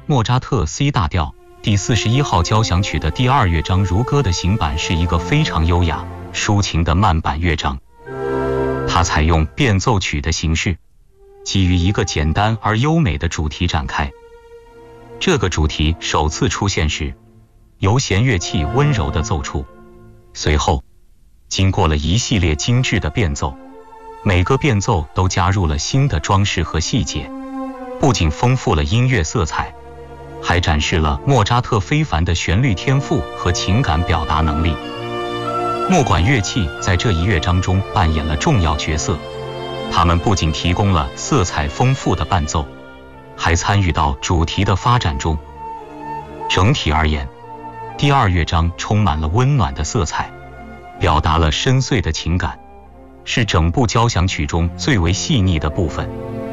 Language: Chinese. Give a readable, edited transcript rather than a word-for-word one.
莫扎特 C 大调第41号交响曲的第2乐章如歌的行板是一个非常优雅、抒情的慢板乐章。它采用变奏曲的形式，基于一个简单而优美的主题展开。这个主题首次出现时，由弦乐器温柔地奏出，随后经过了一系列精致的变奏，每个变奏都加入了新的装饰和细节，不仅丰富了音乐色彩，还展示了莫扎特非凡的旋律天赋和情感表达能力。木管乐器在这一乐章中扮演了重要角色，它们不仅提供了色彩丰富的伴奏，还参与到主题的发展中。整体而言，第2乐章充满了温暖的色彩，表达了深邃的情感，是整部交响曲中最为细腻的部分。